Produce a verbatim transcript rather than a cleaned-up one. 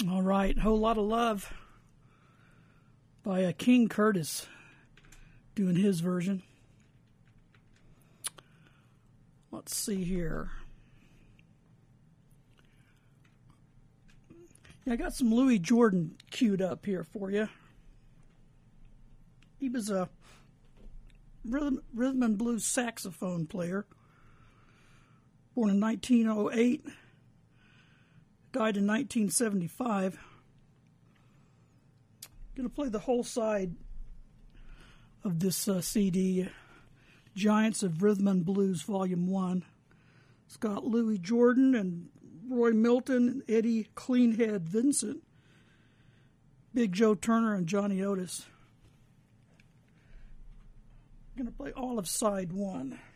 All right, Whole Lot of Love by uh, King Curtis doing his version. Let's see here. Yeah, I got some Louis Jordan queued up here for you. He was a rhythm, rhythm and blues saxophone player. Born in nineteen oh eight. Died in nineteen seventy-five. Going to play the whole side of this uh, C D, Giants of Rhythm and Blues, Volume one. It's got Louis Jordan and Roy Milton and Eddie Cleanhead Vincent, Big Joe Turner and Johnny Otis. I'm going to play all of side one.